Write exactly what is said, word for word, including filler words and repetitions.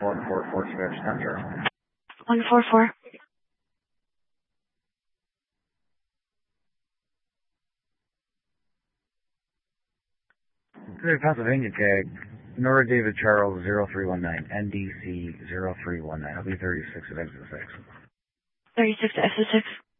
one four four six ten zero. one four four. Pennsylvania tag, Nora David Charles zero three one nine, N D C zero three one nine. I'll be thirty-six at exit six. thirty-six to exit six.